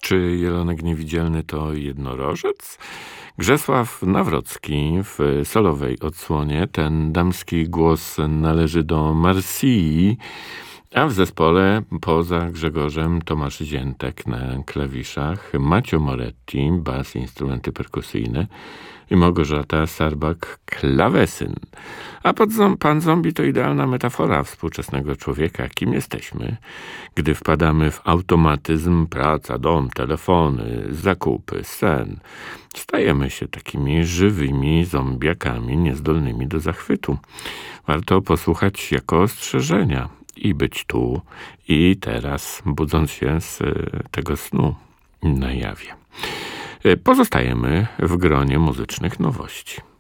Czy Jelonek Niewidzialny to jednorożec? Grzesław Nawrocki w solowej odsłonie. Ten damski głos należy do Marsii, a w zespole poza Grzegorzem Tomasz Ziętek na klawiszach, Macio Moretti, bas, instrumenty perkusyjne i Małgorzata Sarbak, klawesyn. A pan zombie to idealna metafora współczesnego człowieka. Kim jesteśmy, gdy wpadamy w automatyzm, praca, dom, telefony, zakupy, sen. Stajemy się takimi żywymi zombiakami, niezdolnymi do zachwytu. Warto posłuchać jako ostrzeżenia i być tu i teraz, budząc się z tego snu na jawie. Pozostajemy w gronie muzycznych nowości.